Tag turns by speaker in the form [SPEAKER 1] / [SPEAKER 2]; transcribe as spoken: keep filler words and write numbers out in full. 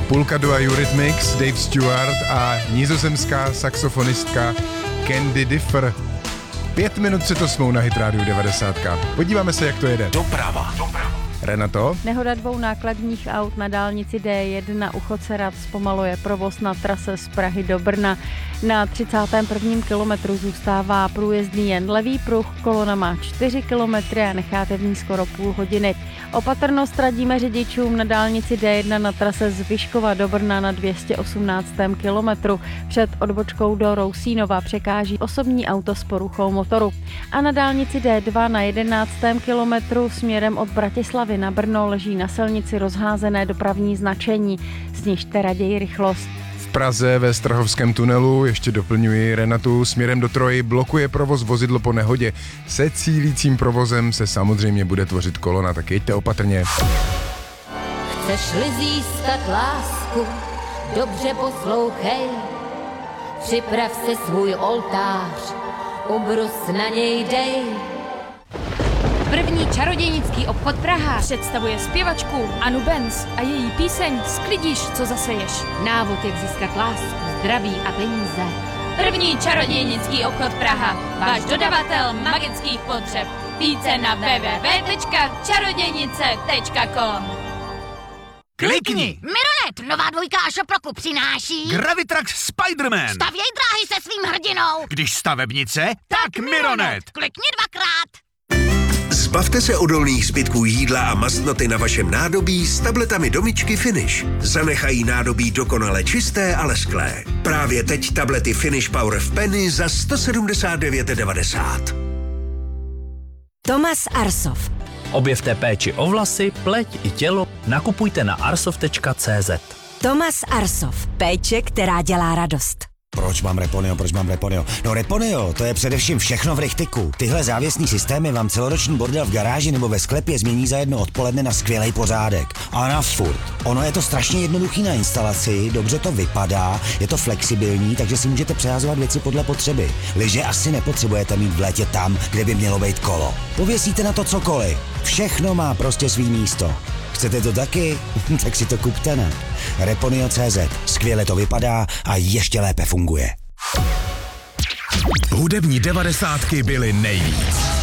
[SPEAKER 1] Půlka dua Eurythmics, Dave Stewart a nizozemská saxofonistka Candy Differ. Pět minut před osmou na Hit Radio devadesát. Podíváme se, jak to jede.
[SPEAKER 2] Doprava. Doprava.
[SPEAKER 1] Renato?
[SPEAKER 3] Nehoda dvou nákladních aut na dálnici D jedna u Chocerat zpomaluje provoz na trase z Prahy do Brna. Na třicátém prvním kilometru zůstává průjezdný jen levý pruh, kolona má čtyři kilometry a necháte v ní skoro půl hodiny. Opatrnost radíme řidičům na dálnici D jedna na trase z Vyškova do Brna na dvě stě osmnáctém kilometru. Před odbočkou do Rousínova překáží osobní auto s poruchou motoru. A na dálnici D dva na jedenáctém kilometru směrem od Bratislavy na Brno leží na silnici rozházené dopravní značení. Snižte raději rychlost.
[SPEAKER 1] V Praze ve Strahovském tunelu, ještě doplňuji Renatu, směrem do Troji blokuje provoz vozidlo po nehodě. Se cílícím provozem se samozřejmě bude tvořit kolona, tak jeďte opatrně.
[SPEAKER 4] Chceš-li získat lásku, dobře poslouchej. Připrav si svůj oltář, ubrus na něj dej.
[SPEAKER 5] První čarodějnický obchod Praha představuje zpěvačku Anu Benz a její píseň Sklidíš, co zaseješ.
[SPEAKER 4] Návod, jak získat lásku, zdraví a peníze.
[SPEAKER 5] První čarodějnický obchod Praha. Váš dodavatel magických potřeb. Více na w w w tečka čarodějnice tečka com.
[SPEAKER 2] Klikni!
[SPEAKER 6] Mironet, nová dvojka a Šoproku přináší
[SPEAKER 2] Gravitrax Spider-Man.
[SPEAKER 6] Stavěj dráhy se svým hrdinou.
[SPEAKER 2] Když stavebnice, tak Mironet.
[SPEAKER 6] Klikni dvakrát.
[SPEAKER 7] Zbavte se odolných zbytků jídla a mastnoty na vašem nádobí s tabletami Domičky Finish. Zanechají nádobí dokonale čisté a lesklé. Právě teď tablety Finish Power v Penny za sto sedmdesát devět devadesát.
[SPEAKER 8] Thomas Arsov.
[SPEAKER 9] Objevte péči o vlasy, pleť i tělo, nakupujte na arsov tečka cé zet.
[SPEAKER 8] Thomas Arsov. Péče, která dělá radost.
[SPEAKER 10] Proč mám Reponeo, proč mám Reponeo? No Reponeo, to je především všechno v rychtiku. Tyhle závěsní systémy vám celoroční bordel v garáži nebo ve sklepě změní za jedno odpoledne na skvělej pořádek. A na furt. Ono je to strašně jednoduchý na instalaci, dobře to vypadá, je to flexibilní, takže si můžete přehazovat věci podle potřeby. Lyže asi nepotřebujete mít v létě tam, kde by mělo být kolo. Pověsíte na to cokoliv. Všechno má prostě svý místo. Chcete to taky? Tak si to kupte na Reponeo tečka cé zet. Skvěle to vypadá a ještě lépe funguje.
[SPEAKER 2] Hudební devadesátky byly nejvíc.